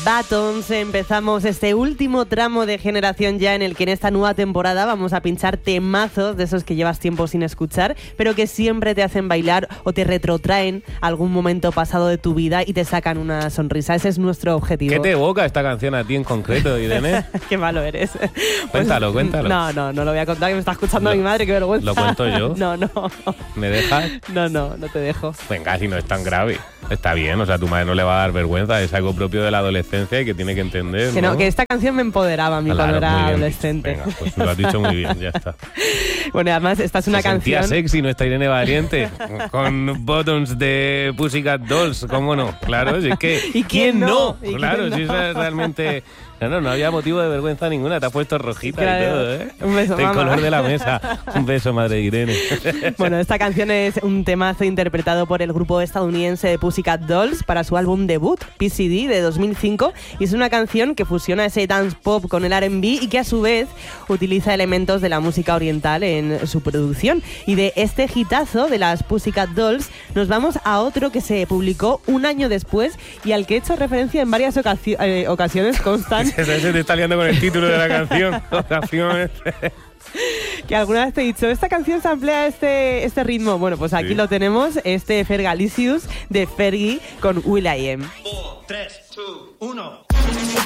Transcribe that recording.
Buttons. Empezamos este último tramo de Generación Ya, en el que en esta nueva temporada vamos a pinchar temazos de esos que llevas tiempo sin escuchar, pero que siempre te hacen bailar o te retrotraen a algún momento pasado de tu vida y te sacan una sonrisa. Ese es nuestro objetivo. ¿Qué te evoca esta canción a ti en concreto, Irene? Qué malo eres. Cuéntalo. No lo voy a contar, que me está escuchando mi madre, qué vergüenza. ¿Lo cuento yo? No. ¿Me dejas? No te dejo. Venga, si no es tan grave. Está bien, o sea, tu madre no le va a dar vergüenza, es algo propio de la adolescencia y que tiene que entender, ¿no? Que esta canción me empoderaba a mí cuando era adolescente. Venga, pues lo has dicho muy bien, ya está. Bueno, además esta es una canción... sexy nuestra Irene Valiente, con Buttons de Pussycat Dolls, ¿cómo no? Claro, es que... ¿Y quién no? Claro, si esa es realmente... No había motivo de vergüenza ninguna, te has puesto rojita y todo, ¿eh? Un beso, el mamá. color de la mesa. Un beso, madre Irene. Bueno, esta canción es un temazo interpretado por el grupo estadounidense de Pussycat Dolls para su álbum debut, PCD, de 2005, y es una canción que fusiona ese dance pop con el R&B y que a su vez utiliza elementos de la música oriental en su producción. Y de este hitazo de las Pussycat Dolls nos vamos a otro que se publicó un año después y al que he hecho referencia en varias ocasiones constantes. Se te está liando con el título de la canción. Que alguna vez te he dicho, esta canción se amplía este ritmo. Bueno, pues aquí lo tenemos, este Fergalicious de Fergie con Will.i.am. 4, 3, 2, 1.